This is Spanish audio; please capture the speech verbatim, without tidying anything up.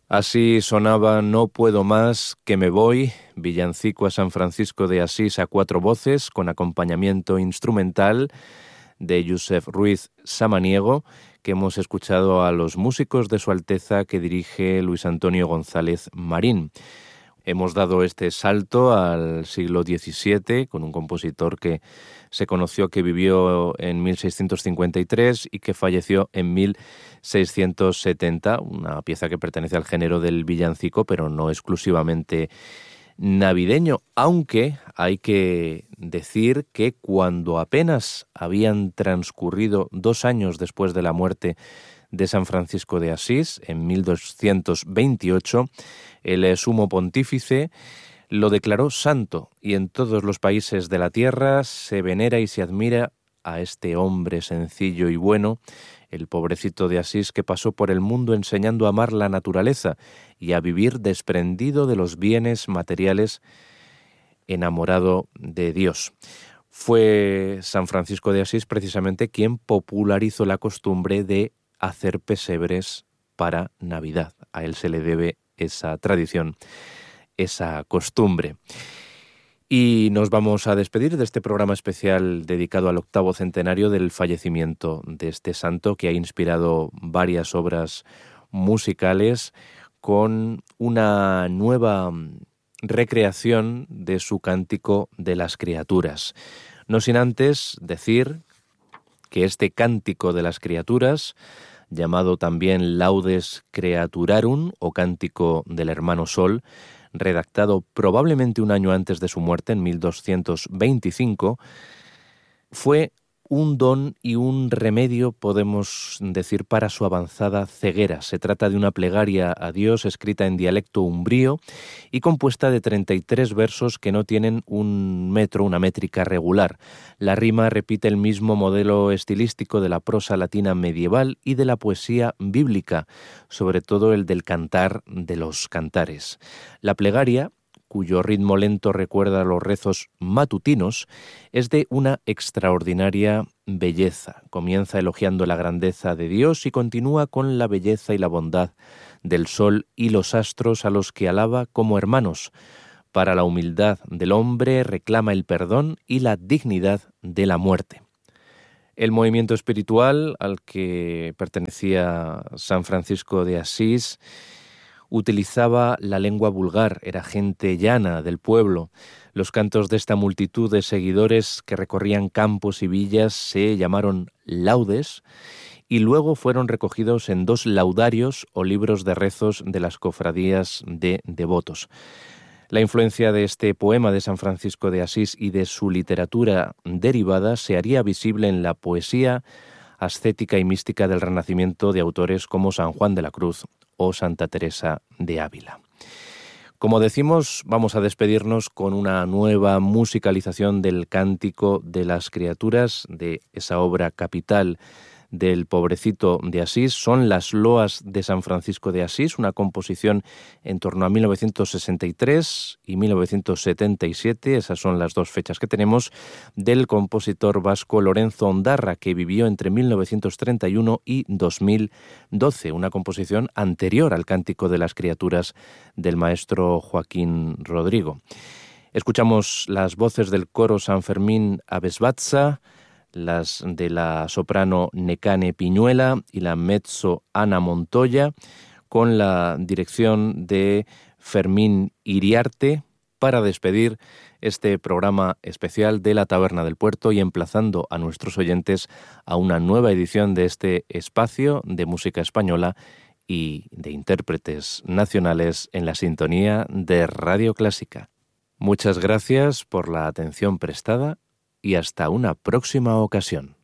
Así sonaba No puedo más, que me voy, villancico a San Francisco de Asís a cuatro voces, con acompañamiento instrumental de Josep Ruiz Samaniego, que hemos escuchado a los músicos de Su Alteza que dirige Luis Antonio González Marín. Hemos dado este salto al siglo diecisiete con un compositor que se conoció que vivió en mil seiscientos cincuenta y tres y que falleció en mil seiscientos setenta, una pieza que pertenece al género del villancico, pero no exclusivamente navideño, aunque hay que decir que cuando apenas habían transcurrido dos años después de la muerte de San Francisco de Asís, en mil doscientos veintiocho, el sumo pontífice lo declaró santo y en todos los países de la tierra se venera y se admira a este hombre sencillo y bueno, el pobrecito de Asís que pasó por el mundo enseñando a amar la naturaleza y a vivir desprendido de los bienes materiales, enamorado de Dios. Fue San Francisco de Asís precisamente quien popularizó la costumbre de hacer pesebres para Navidad. A él se le debe esa tradición, esa costumbre. Y nos vamos a despedir de este programa especial dedicado al octavo centenario del fallecimiento de este santo que ha inspirado varias obras musicales con una nueva recreación de su Cántico de las Criaturas. No sin antes decir que este Cántico de las Criaturas, llamado también Laudes Creaturarum o Cántico del Hermano Sol, redactado probablemente un año antes de su muerte, en mil doscientos veinticinco, fue un don y un remedio, podemos decir, para su avanzada ceguera. Se trata de una plegaria a Dios escrita en dialecto umbrío y compuesta de treinta y tres versos que no tienen un metro, una métrica regular. La rima repite el mismo modelo estilístico de la prosa latina medieval y de la poesía bíblica, sobre todo el del cantar de los cantares. La plegaria, cuyo ritmo lento recuerda a los rezos matutinos, es de una extraordinaria belleza. Comienza elogiando la grandeza de Dios y continúa con la belleza y la bondad del sol y los astros a los que alaba como hermanos. Para la humildad del hombre reclama el perdón y la dignidad de la muerte. El movimiento espiritual al que pertenecía San Francisco de Asís utilizaba la lengua vulgar, era gente llana del pueblo. Los cantos de esta multitud de seguidores que recorrían campos y villas se llamaron laudes y luego fueron recogidos en dos laudarios o libros de rezos de las cofradías de devotos. La influencia de este poema de San Francisco de Asís y de su literatura derivada se haría visible en la poesía ascética y mística del Renacimiento de autores como San Juan de la Cruz o Santa Teresa de Ávila. Como decimos, vamos a despedirnos con una nueva musicalización del Cántico de las Criaturas, de esa obra capital del pobrecito de Asís. Son las loas de San Francisco de Asís, una composición en torno a mil novecientos sesenta y tres y mil novecientos setenta y siete, esas son las dos fechas que tenemos, del compositor vasco Lorenzo Ondarra, que vivió entre mil novecientos treinta y uno y dos mil doce, una composición anterior al Cántico de las Criaturas del maestro Joaquín Rodrigo. Escuchamos las voces del coro San Fermín Abesbatza, las de la soprano Necane Piñuela y la mezzo Ana Montoya, con la dirección de Fermín Iriarte, para despedir este programa especial de la Taberna del Puerto y emplazando a nuestros oyentes a una nueva edición de este espacio de música española y de intérpretes nacionales en la sintonía de Radio Clásica. Muchas gracias por la atención prestada y hasta una próxima ocasión.